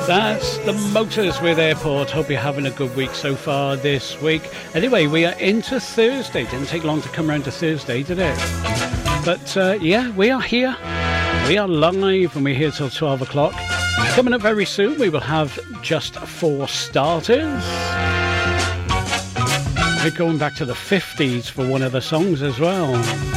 That's the Motors with Airport. Hope you're having a good week so far this week. Anyway, we are into Thursday. Didn't take long to come around to Thursday, did it? But yeah, we are here. We are live and we're here till 12 o'clock. Coming up very soon, we will have Just For Starters. We're going back to the 50s for one of the songs as well.